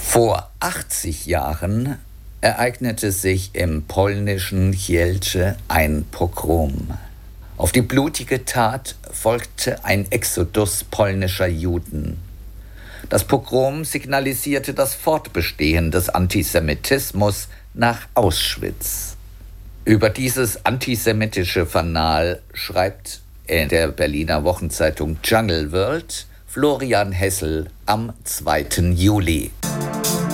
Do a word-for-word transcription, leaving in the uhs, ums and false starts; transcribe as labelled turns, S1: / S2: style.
S1: Vor achtzig Jahren ereignete sich im polnischen Kielce ein Pogrom. Auf die blutige Tat folgte ein Exodus polnischer Juden. Das Pogrom signalisierte das Fortbestehen des Antisemitismus nach Auschwitz. Über dieses antisemitische Fanal schreibt in der Berliner Wochenzeitung Jungle World Florian Hessel am zweiten Juli.